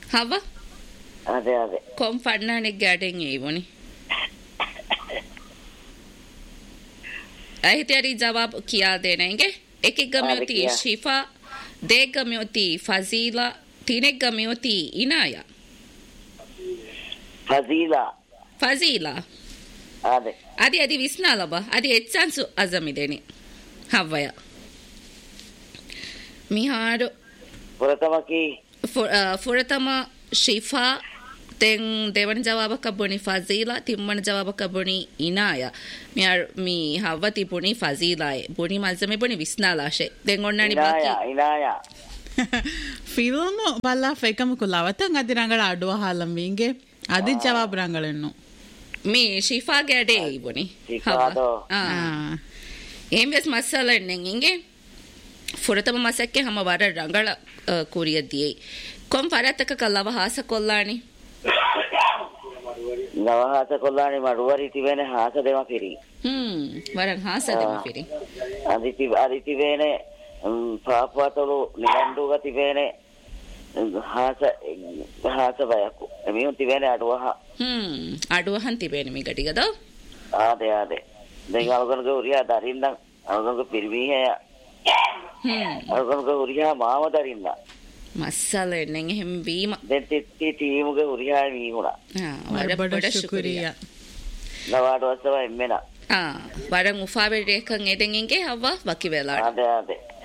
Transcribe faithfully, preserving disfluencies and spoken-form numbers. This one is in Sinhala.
හව අదే අదే කොම් ෆන්නනෙක් ගැටෙන් ඒවුනි අහිතේරි ජවාබ කියා දෙනෙන්ගේ एक एक गम्योती शिफा दे गम्योती फजीला तीन एक गम्योती इनाया फजीला फजीला अदे अदि अदि विस्नालबा अदि एच्चांसु अजमिदेनी हव्वया मिहारो फुरतमकी फुरतम शिफा तें देवन जवाब कबुनी फजीला तिम्मन जवाब कबुनी इनाया मियार मी हवती पुनी फजीला है पुनी मजमे पुनी विस्नालाशे तें ओन्नानी बाकी इनाया इनाया ෆිල්ම් බල්ලා ෆේකම කුලාවතන් අදි රංගල අඩුව හාලම් වින්ගේ අදි ජවාබ රංගලෙන්නු मी शिफा गडे इबुनी शिफादो आ एम वेस मसलन इंगे फुरतम मसक्के हम वार रंगल कोरिया दिए कोम फरतक कलव हास कोल्लानी නවහස කොල්ලානේ මඩුවරි තිබෙන හාස දෙම පිරි හ්ම් වරන් හාස දෙම පිරි අදිති අදිති වෙනේ පාපවතලු නිලන්දුග තිබෙන හාස හාස බයකු එමියුන් තිබෙන අඩුවහ හ්ම් අඩුවහන් තිබෙන මේ ගටිගද ආදේ ආදේ දැන් අලගනක උරියා දරින්න අලගනක පිරිමිහය හ්ම් අලගනක උරියා මාම දරින්න මස්සල එන්නෙන් එහෙම වීම දැන් තිත්ති ටීමුගේ උරියා වීමුණා ආ වර බඩ ශුක්‍රියා නවාඩ වස්සව එම්මෙනා ආ වරන් උෆාවෙ රේකන් එදෙන් ඉංගේ හව්වා වකි වෙලා ආදේ ආදේ